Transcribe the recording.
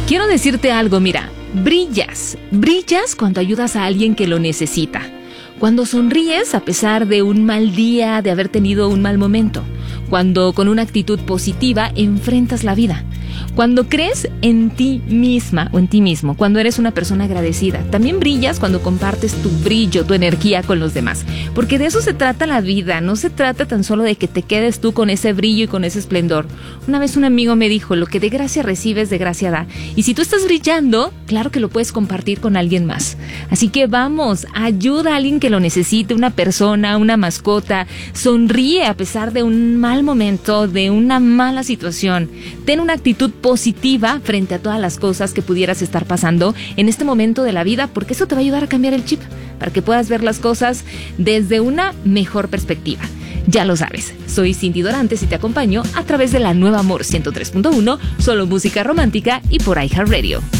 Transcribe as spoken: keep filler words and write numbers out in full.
Quiero decirte algo, mira, brillas, brillas cuando ayudas a alguien que lo necesita. Cuando sonríes a pesar de un mal día, de haber tenido un mal momento. Cuando con una actitud positiva enfrentas la vida. Cuando crees en ti misma o en ti mismo, cuando eres una persona agradecida. También brillas cuando compartes tu brillo, tu energía con los demás. Porque de eso se trata la vida, no se trata tan solo de que te quedes tú con ese brillo y con ese esplendor. Una vez un amigo me dijo, lo que de gracia recibes, de gracia da. Y si tú estás brillando, claro que lo puedes compartir con alguien más. Así que vamos, ayuda a alguien que lo necesite, una persona, una mascota. Sonríe a pesar de un mal momento, de una mala situación. Ten una actitud positiva frente a todas las cosas que pudieras estar pasando en este momento de la vida, porque eso te va a ayudar a cambiar el chip, para que puedas ver las cosas desde una mejor perspectiva. Ya lo sabes, soy Cindy Dorantes y te acompaño a través de la Nueva Amor ciento tres punto uno, solo música romántica y por iHeartRadio.